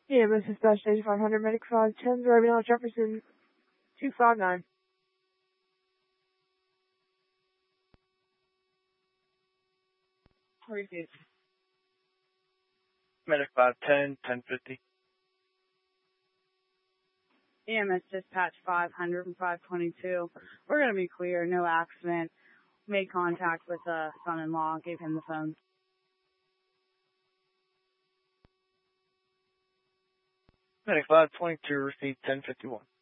EMS Dispatch Station 500, Medic 510, driving out Jefferson 259. Received. Medic 510, 1050. EMS Dispatch 500 and 522. We're going to be clear, no accident. Made contact with a son-in-law, gave him the phone. Medic 522 received 1051.